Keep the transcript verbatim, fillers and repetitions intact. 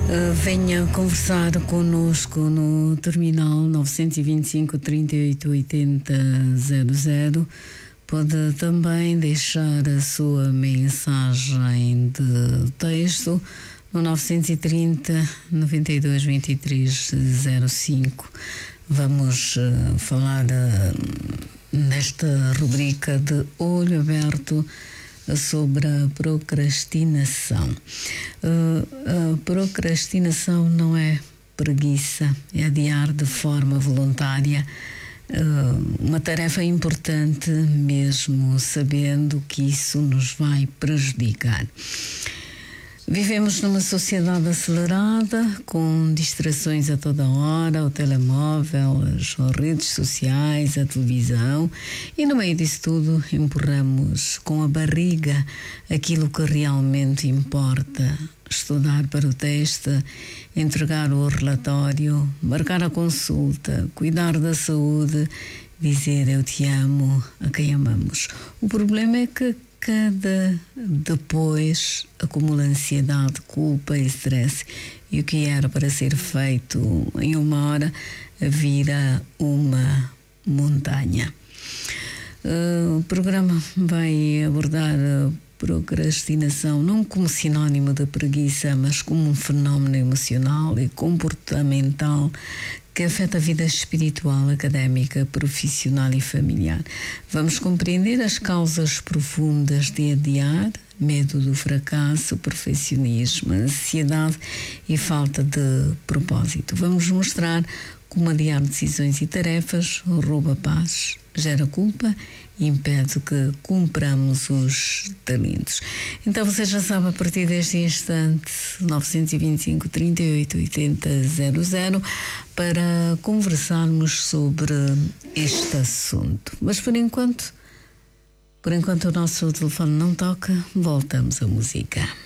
Venha conversar connosco no terminal nove dois cinco, três oito oito zero zero zero. Pode também deixar a sua mensagem de texto no nove três zero, nove dois dois três zero cinco. Vamos uh, falar uh, nesta rubrica de Olho Aberto sobre a procrastinação. Uh, a procrastinação não é preguiça, é adiar de forma voluntária uh, uma tarefa importante, mesmo sabendo que isso nos vai prejudicar. Vivemos numa sociedade acelerada, com distrações a toda hora, o telemóvel, as redes sociais, a televisão, e no meio disso tudo empurramos com a barriga aquilo que realmente importa: estudar para o teste, entregar o relatório, marcar a consulta, cuidar da saúde, dizer eu te amo a quem amamos. O problema é que cada depois acumula ansiedade, culpa e stress, e o que era para ser feito em uma hora vira uma montanha. Uh, o programa vai abordar a procrastinação não como sinónimo de preguiça, mas como um fenómeno emocional e comportamental que afeta a vida espiritual, académica, profissional e familiar. Vamos compreender as causas profundas de adiar: medo do fracasso, perfeccionismo, ansiedade e falta de propósito. Vamos mostrar como adiar decisões e tarefas rouba a paz, gera culpa e impede que cumpramos os talentos. Então você já sabe, a partir deste instante, nove dois cinco, três oito oito zero zero, para conversarmos sobre este assunto. Mas por enquanto, por enquanto o nosso telefone não toca, voltamos à música.